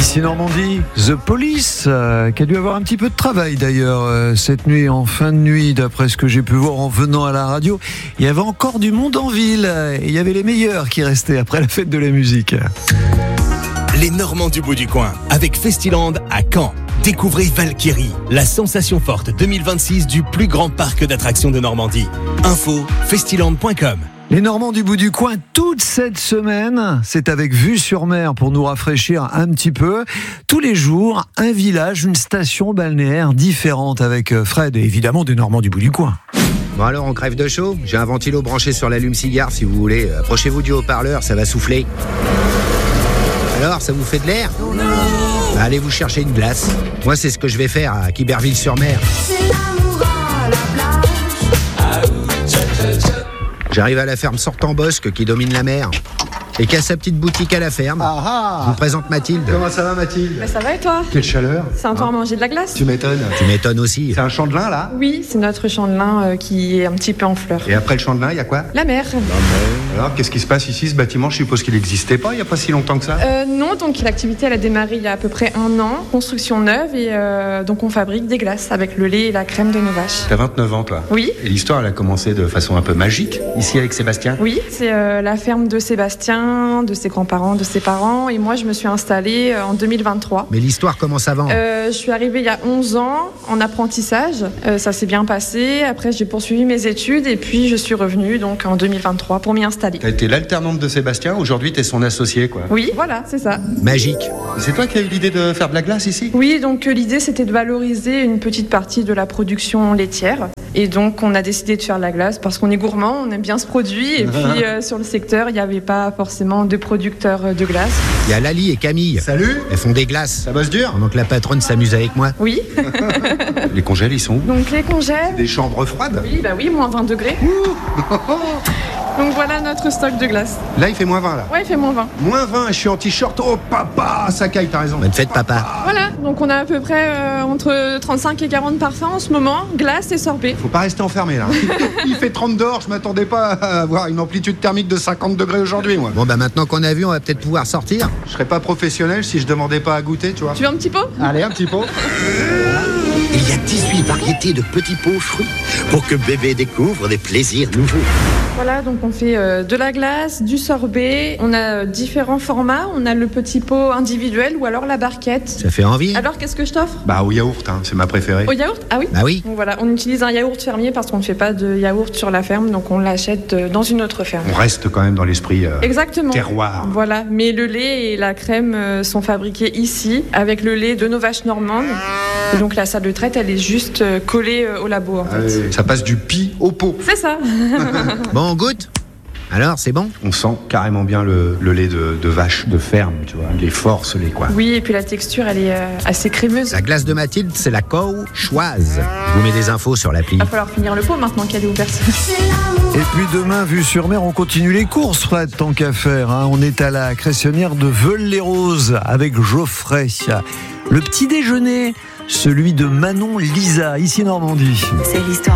Ici Normandie, The Police, qui a dû avoir un petit peu de travail d'ailleurs cette nuit, en fin de nuit, d'après ce que j'ai pu voir en venant à la radio. Il y avait encore du monde en ville, et il y avait les meilleurs qui restaient après la fête de la musique. Les Normands du bout du coin, avec Festiland à Caen. Découvrez Valkyrie, la sensation forte 2026 du plus grand parc d'attractions de Normandie. Info, festiland.com. Les Normands du bout du coin, toute cette semaine, c'est avec vue sur mer pour nous rafraîchir un petit peu. Tous les jours, un village, une station balnéaire différente avec Fred et évidemment des Normands du bout du coin. Bon alors, on crève de chaud. J'ai un ventilo branché sur l'allume-cigare si vous voulez. Approchez-vous du haut-parleur, ça va souffler. Alors, ça vous fait de l'air ? Bah, allez vous chercher une glace. Moi, c'est ce que je vais faire à Quiberville-sur-Mer. J'arrive à la ferme Sortant-Bosque qui domine la mer et qui a sa petite boutique à la ferme. Je vous présente Mathilde. Comment ça va, Mathilde ? Ça va et toi ? Quelle chaleur. C'est un temps à manger de la glace. Tu m'étonnes. Tu m'étonnes aussi. C'est un champ de lin, là ? Oui, c'est notre chandelin qui est un petit peu en fleurs. Et après le champ de lin, il y a quoi ? La mer. Alors, qu'est-ce qui se passe ici ? Ce bâtiment, je suppose qu'il n'existait pas il n'y a pas si longtemps que ça ? Non, donc l'activité elle a démarré il y a à peu près 1 an. Construction neuve et donc on fabrique des glaces avec le lait et la crème de nos vaches. T'as 29 ans, toi ? Oui. Et l'histoire, elle a commencé de façon un peu magique, ici avec Sébastien ? Oui, c'est la ferme de Sébastien, de ses grands-parents, de ses parents. Et moi, je me suis installée en 2023. Mais l'histoire commence avant. Je suis arrivée il y a 11 ans en apprentissage. Ça s'est bien passé. Après, j'ai poursuivi mes études et puis je suis revenue donc en 2023 pour m'y installer. T'as été l'alternante de Sébastien, aujourd'hui t'es son associé, quoi. Oui, voilà, c'est ça. Magique. C'est toi qui as eu l'idée de faire de la glace ici ? Oui, donc l'idée c'était de valoriser une petite partie de la production laitière. Et donc on a décidé de faire de la glace parce qu'on est gourmand, on aime bien ce produit. Et puis sur le secteur, il n'y avait pas forcément de producteurs de glace. Il y a Lali et Camille. Salut. Elles font des glaces. Ça bosse dur ? Pendant que la patronne s'amuse avec moi. Oui. Les congèles, ils sont où ? Donc les congèles. Des chambres froides ? Oui, bah oui, moins 20 degrés. Donc voilà notre stock de glace. Là, il fait moins 20, là. Ouais, il fait moins 20. Moins 20, je suis en t-shirt. Oh, papa, ça caille, t'as raison. Bonne fête, papa. Voilà, donc on a à peu près entre 35 et 40 parfums en ce moment, glace et sorbet. Faut pas rester enfermé, là. Il fait 30 dehors, je m'attendais pas à avoir une amplitude thermique de 50 degrés aujourd'hui, moi. Bon, bah maintenant qu'on a vu, on va peut-être pouvoir sortir. Je serais pas professionnel si je demandais pas à goûter, tu vois. Tu veux un petit pot ? Allez, un petit pot. Il y a 18 variétés de petits pots fruits pour que bébé découvre des plaisirs nouveaux. Voilà, donc on fait de la glace, du sorbet, on a différents formats, on a le petit pot individuel ou alors la barquette. Ça fait envie. Alors qu'est-ce que je t'offre ? Bah, au yaourt, hein, c'est ma préférée. Au yaourt ? Ah oui ? Bah oui. Donc voilà, on utilise un yaourt fermier parce qu'on ne fait pas de yaourt sur la ferme, donc on l'achète dans une autre ferme. On reste quand même dans l'esprit Exactement. terroir. Voilà, mais le lait et la crème sont fabriqués ici avec le lait de nos vaches normandes. Et donc la salle de traite, elle est juste collée au labo en fait. Ça passe du pis au pot. C'est ça. Bon, on goûte ? Alors, c'est bon ? On sent carrément bien le lait de vache de ferme, tu vois. Les forces, les quoi. Oui, et puis la texture, elle est assez crémeuse. La glace de Mathilde, c'est la Cauchoise. Je vous mets des infos sur l'appli. Il va falloir finir le pot maintenant qu'elle est ouverte. Et puis demain, vue sur mer, on continue les courses, Fred, tant qu'à faire. On est à la Cressonnière de Veules-les-Roses avec Geoffrey. Le petit déjeuner, celui de Manon Lisa, ici Normandie. C'est l'histoire.